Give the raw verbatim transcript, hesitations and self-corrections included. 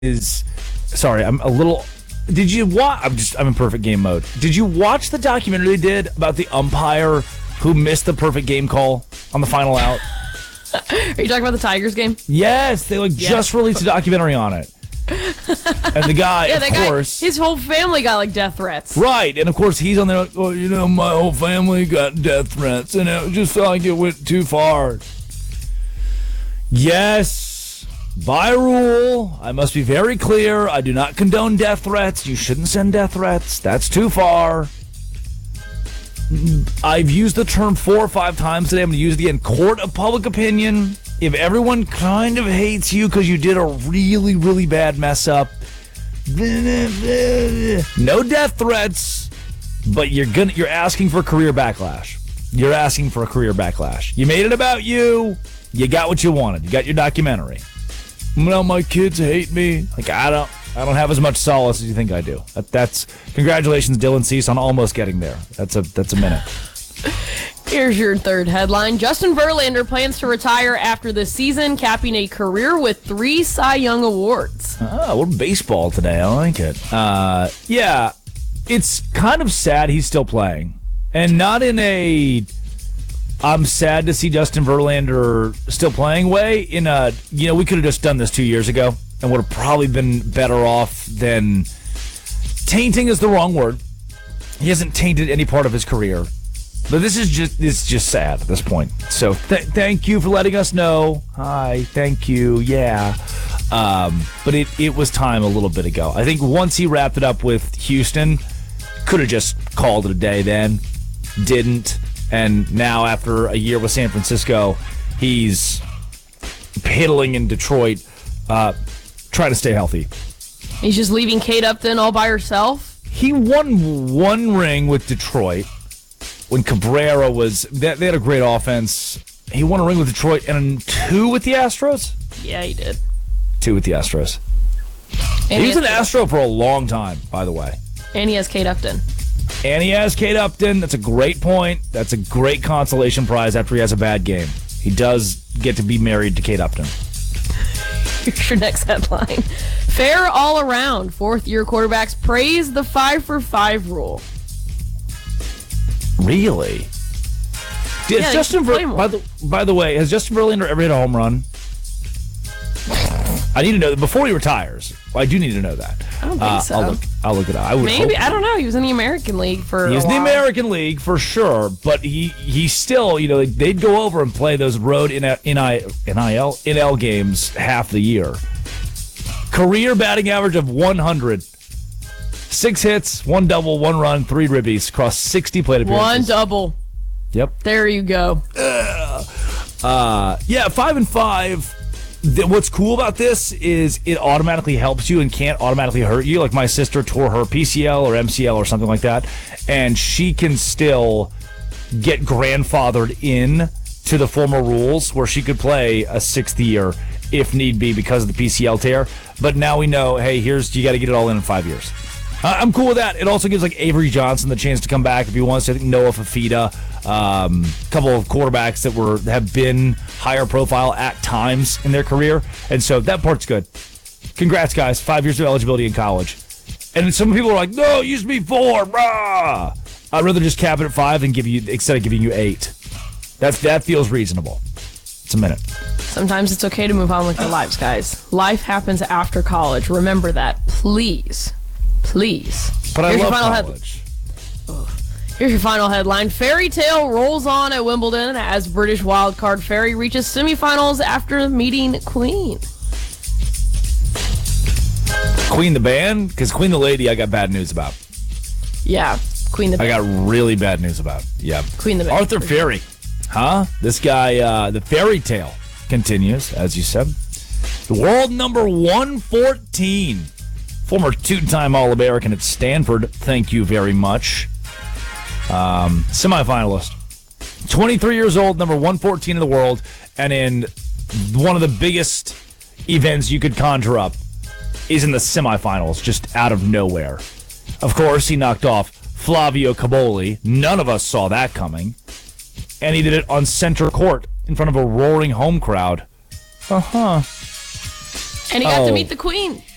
is, sorry, I'm a little, did you watch, I'm just, I'm in perfect game mode. Did you watch the documentary they did about the umpire who missed the perfect game call on the final out? Are you talking about the Tigers game? Yes, they like Yeah. just released a documentary on it. And the guy, Yeah, of that guy, course. his whole family got like death threats. Right, and of course he's on there like, well, you know, my whole family got death threats, and it just felt like it went too far. Yes, by rule, I must be very clear, I do not condone death threats. You shouldn't send death threats. That's too far. I've used the term four or five times today. I'm going to use it again. Court of public opinion. If everyone kind of hates you because you did a really, really bad mess up, no death threats, but you're gonna you're asking for career backlash. You're asking for a career backlash. You made it about you. You got what you wanted. You got your documentary. Well, my kids hate me. Like I don't I don't have as much solace as you think I do. That, that's congratulations, Dylan Cease, on almost getting there. That's a that's a minute. Here's your third headline. Justin Verlander plans to retire after this season, capping a career with three Cy Young awards. Oh, we're baseball today. I like it. Uh, yeah, it's kind of sad he's still playing. And not in a I'm sad to see Justin Verlander still playing way. In a, you know, we could have just done this two years ago and would have probably been better off than tainting is the wrong word. He hasn't tainted any part of his career. But this is just it's just sad at this point. So th- thank you for letting us know. Hi, thank you. Yeah. Um, but it, it was time a little bit ago. I think once he wrapped it up with Houston, could have just called it a day then. Didn't. And now after a year with San Francisco, he's piddling in Detroit, uh, trying to stay healthy. He's just leaving Kate Upton all by herself? He won one ring with Detroit. When Cabrera was, they, they had a great offense. He won a ring with Detroit and two with the Astros? Yeah, he did. Two with the Astros. And he was an has, Astro for a long time, by the way. And he has Kate Upton. And he has Kate Upton. That's a great point. That's a great consolation prize after he has a bad game. He does get to be married to Kate Upton. Here's your next headline. Fair all around. Fourth-year quarterbacks praise the five for five rule. Really? Did Yeah, Justin play Ver- more. by the by the way, has Justin Verlander ever hit a home run? I need to know that before he retires. Well, I do need to know that. I don't think uh, so. I'll look. I'll look it up. I would Maybe. hope I don't know. He was in the American League for He a was in the while. American League for sure, but he he still, you know, they'd go over and play those road N I L N L games half the year. Career batting average of one hundred. Six hits, one double, one run, three ribbies across sixty plate appearances. One double. Yep. There you go. Uh, yeah, five and five. Th- What's cool about this is it automatically helps you and can't automatically hurt you. Like my sister tore her P C L or M C L or something like that, and she can still get grandfathered in to the former rules where she could play a sixth year if need be because of the P C L tear. But now we know, hey, here's you got to get it all in in five years. Uh, I'm cool with that. It also gives like Avery Johnson the chance to come back if he wants to. I think Noah Fafita, um, a couple of quarterbacks that were have been higher profile at times in their career, and so that part's good. Congrats, guys! Five years of eligibility in college, and some people are like, "No, it used to be four, brah." I'd rather just cap it at five and give you instead of giving you eight. That's that feels reasonable. It's a minute. Sometimes it's okay to move on with your lives, guys. Life happens after college. Remember that, please. Please. But I Here's love your final college. Head- Here's your final headline. Fairy tale rolls on at Wimbledon as British wildcard Fairy reaches semifinals after meeting Queen. Queen the band? Because Queen the lady, I got bad news about. Yeah, Queen the I band. got really bad news about. Yeah. Queen the band. Arthur Fairy. Huh? This guy, uh, the fairy tale continues, as you said. The world number one fourteen. Former two-time All-American at Stanford. Thank you very much. Um, semifinalist. twenty-three years old, number one fourteen in the world, and in one of the biggest events you could conjure up is in the semifinals, just out of nowhere. Of course, he knocked off Flavio Caboli. None of us saw that coming. And he did it on center court in front of a roaring home crowd. Uh-huh. And he got Oh. to meet the Queen.